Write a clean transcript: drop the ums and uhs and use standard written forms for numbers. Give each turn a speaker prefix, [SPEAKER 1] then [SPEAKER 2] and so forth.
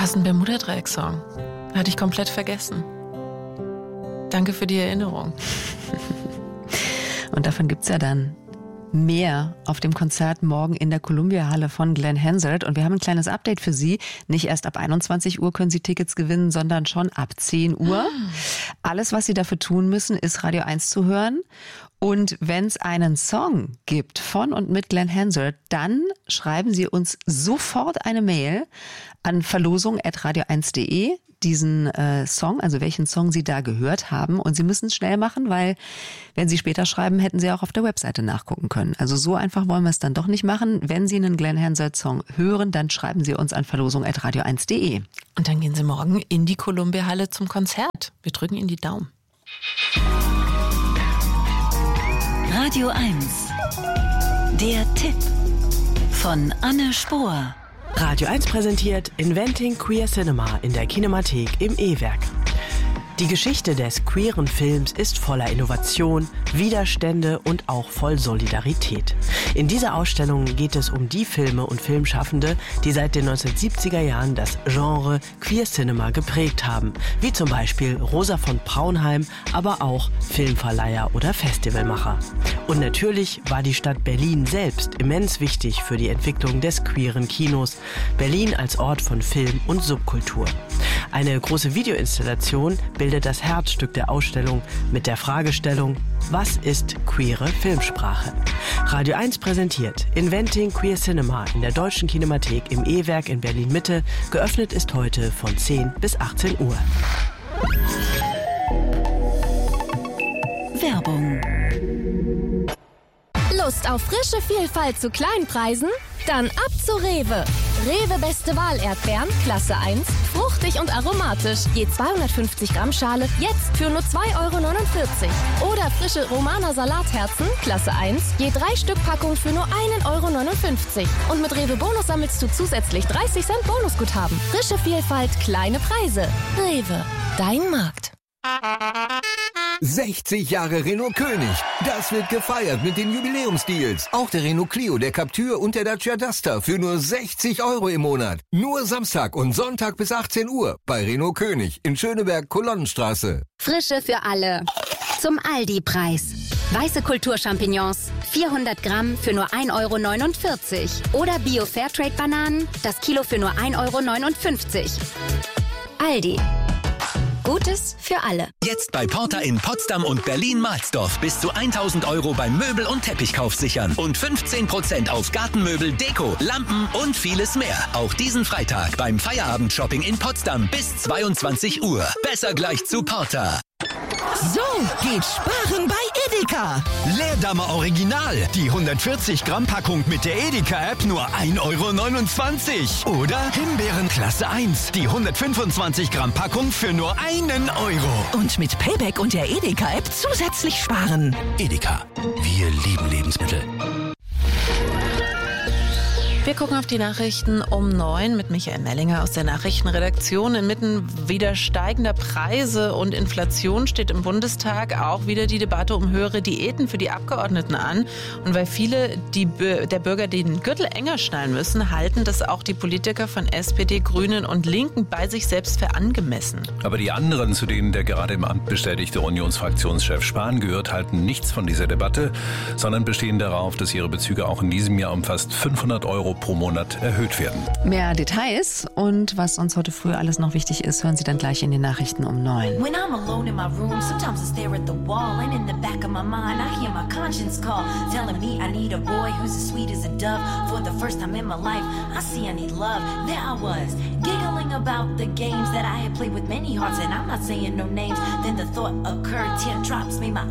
[SPEAKER 1] Fast ein Bermuda-Dreieck-Song. Hatte ich komplett vergessen. Danke für die Erinnerung.
[SPEAKER 2] Und davon gibt's ja dann mehr auf dem Konzert morgen in der Columbia-Halle von Glenn Hansard. Und wir haben ein kleines Update für Sie. Nicht erst ab 21 Uhr können Sie Tickets gewinnen, sondern schon ab 10 Uhr. Alles, was Sie dafür tun müssen, ist Radio 1 zu hören. Und wenn es einen Song gibt von und mit Glenn Hansard, dann schreiben Sie uns sofort eine Mail an verlosung@radio1.de. diesen Song, also welchen Song Sie da gehört haben. Und Sie müssen es schnell machen, weil wenn Sie später schreiben, hätten Sie auch auf der Webseite nachgucken können. Also so einfach wollen wir es dann doch nicht machen. Wenn Sie einen Glenn Hansard Song hören, dann schreiben Sie uns an verlosung@radio1.de.
[SPEAKER 1] Und dann gehen Sie morgen in die Columbia-Halle zum Konzert. Wir drücken Ihnen die Daumen.
[SPEAKER 3] Radio 1. Der Tipp von Anne Spohr.
[SPEAKER 4] Radio 1 präsentiert Inventing Queer Cinema in der Kinemathek im E-Werk. Die Geschichte des queeren Films ist voller Innovation, Widerstände und auch voll Solidarität. In dieser Ausstellung geht es um die Filme und Filmschaffende, die seit den 1970er Jahren das Genre Queer Cinema geprägt haben, wie zum Beispiel Rosa von Praunheim, aber auch Filmverleiher oder Festivalmacher. Und natürlich war die Stadt Berlin selbst immens wichtig für die Entwicklung des queeren Kinos. Berlin als Ort von Film und Subkultur. Eine große Videoinstallation bildet das Herzstück der Ausstellung mit der Fragestellung: Was ist queere Filmsprache? Radio 1 präsentiert Inventing Queer Cinema in der Deutschen Kinemathek im E-Werk in Berlin-Mitte. Geöffnet ist heute von 10 bis 18 Uhr.
[SPEAKER 3] Werbung.
[SPEAKER 5] Lust auf frische Vielfalt zu kleinen Preisen? Dann ab zu Rewe. Rewe Beste Wahl Erdbeeren, Klasse 1, fruchtig und aromatisch. Je 250 Gramm Schale, jetzt für nur 2,49 €. Oder frische Romaner Salatherzen, Klasse 1, je 3 Stück Packung für nur 1,59 €. Und mit Rewe Bonus sammelst du zusätzlich 30 Cent Bonusguthaben. Frische Vielfalt, kleine Preise. Rewe, dein Markt.
[SPEAKER 6] 60 Jahre Renault König. Das wird gefeiert mit den Jubiläumsdeals. Auch der Renault Clio, der Captur und der Dacia Duster für nur 60 € im Monat. Nur Samstag und Sonntag bis 18 Uhr bei Renault König in Schöneberg, Kolonnenstraße.
[SPEAKER 7] Frische für alle. Zum Aldi-Preis. Weiße Kulturchampignons, 400 Gramm für nur 1,49 € Oder Bio-Fairtrade-Bananen, das Kilo für nur 1,59 €. Aldi. Gutes für alle.
[SPEAKER 8] Jetzt bei Porta in Potsdam und Berlin-Mahlsdorf bis zu 1.000 € beim Möbel- und Teppichkauf sichern. Und 15% auf Gartenmöbel, Deko, Lampen und vieles mehr. Auch diesen Freitag beim Feierabend-Shopping in Potsdam bis 22 Uhr. Besser gleich zu Porta.
[SPEAKER 9] So geht Sparen bei Edeka.
[SPEAKER 10] Leerdammer Original. Die 140 Gramm Packung mit der Edeka-App nur 1,29 €. Oder Himbeeren Klasse 1. Die 125 Gramm Packung für nur 1 €.
[SPEAKER 9] Und mit Payback und der Edeka-App zusätzlich sparen.
[SPEAKER 8] Edeka. Wir lieben Lebensmittel.
[SPEAKER 1] Wir gucken auf die Nachrichten um 9 mit Michael Mellinger aus der Nachrichtenredaktion. Inmitten wieder steigender Preise und Inflation steht im Bundestag auch wieder die Debatte um höhere Diäten für die Abgeordneten an. Und weil viele der Bürger den Gürtel enger schnallen müssen, halten das auch die Politiker von SPD, Grünen und Linken bei sich selbst für angemessen.
[SPEAKER 11] Aber die anderen, zu denen der gerade im Amt bestätigte Unionsfraktionschef Spahn gehört, halten nichts von dieser Debatte, sondern bestehen darauf, dass ihre Bezüge auch in diesem Jahr um fast 500 € pro Monat erhöht werden.
[SPEAKER 2] Mehr Details und was uns heute früh alles noch wichtig ist, hören Sie dann gleich in den Nachrichten um 9.
[SPEAKER 12] When I'm alone in my room, sometimes I stare at the wall, and in the back of my mind I hear my conscience call, telling me I need a boy who's as sweet as a dove. For the first time in my life, I see I need love. There I was, giggling about the games that I had played with many hearts, and I'm not saying no names. Then the thought occurred, teardrops made my